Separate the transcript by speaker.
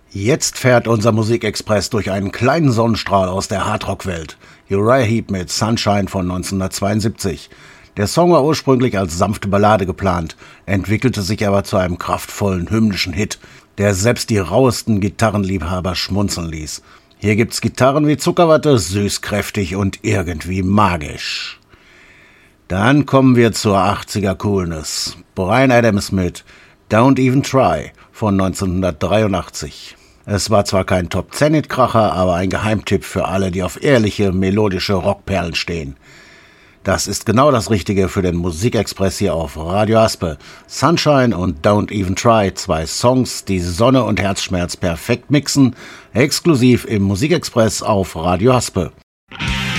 Speaker 1: Jetzt fährt unser Musikexpress durch einen kleinen Sonnenstrahl aus der Hardrock-Welt. Uriah Heep mit Sunshine von 1972. Der Song war ursprünglich als sanfte Ballade geplant, entwickelte sich aber zu einem kraftvollen hymnischen Hit, der selbst die rauesten Gitarrenliebhaber schmunzeln ließ. Hier gibt's Gitarren wie Zuckerwatte, süß, kräftig und irgendwie magisch. Dann kommen wir zur 80er Coolness. Bryan Adams mit Don't Even Try von 1983. Es war zwar kein Top-10-Hit-Kracher, aber ein Geheimtipp für alle, die auf ehrliche, melodische Rockperlen stehen. Das ist genau das Richtige für den Musikexpress hier auf Radio Aspe. Sunshine und Don't Even Try, zwei Songs, die Sonne und Herzschmerz perfekt mixen, exklusiv im Musikexpress auf Radio Aspe.